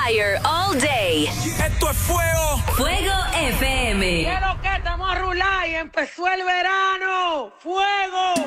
fire all day. Esto es fuego. Fuego FM. Quiero que estamos a rular y empezó el verano. ¡Fuego!